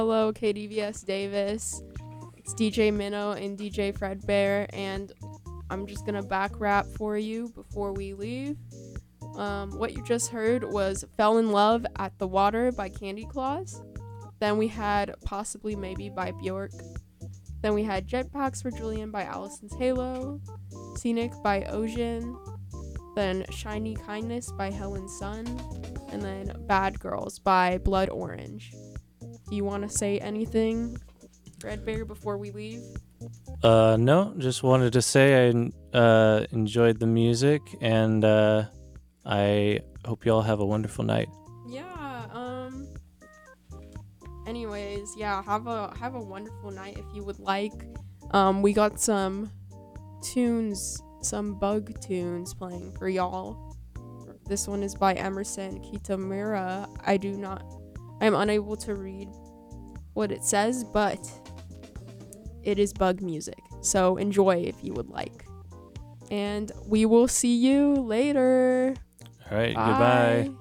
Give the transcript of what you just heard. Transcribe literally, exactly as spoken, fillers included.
Hello, K D V S Davis. It's D J Minnow and D J Fredbear, and I'm just gonna back rap for you before we leave. Um, what you just heard was Fell in Love at the Water by Candy Claus. Then we had Possibly Maybe by Bjork. Then we had Jetpacks for Julian by Allison's Halo. Scenic by Ocean. Then Shiny Kindness by Helen Sun. And then Bad Girls by Blood Orange. Do you want to say anything, Redbear, before we leave? Uh, no, just wanted to say I uh, enjoyed the music, and uh, I hope you all have a wonderful night. Yeah, um... Anyways, yeah, have a have a wonderful night if you would like. Um, we got some tunes, some bug tunes playing for y'all. This one is by Emerson Kitamura. I do not... I'm unable to read what it says, but it is bug music. So enjoy if you would like. And we will see you later. All right, Bye. goodbye.